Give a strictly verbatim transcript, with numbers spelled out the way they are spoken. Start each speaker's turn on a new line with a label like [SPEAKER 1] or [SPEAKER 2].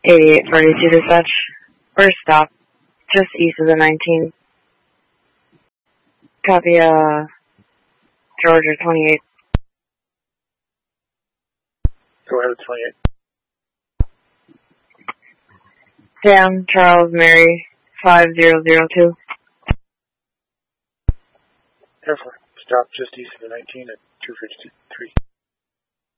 [SPEAKER 1] eighty-eight forty-two dispatch. First stop, just east of the nineteen. Copy, uh, Georgia twenty-eight.
[SPEAKER 2] Go ahead with twenty-eight.
[SPEAKER 1] Sam, Charles, Mary, five zero zero two.
[SPEAKER 2] Therefore, stop just east of the nineteen at two fifty-three.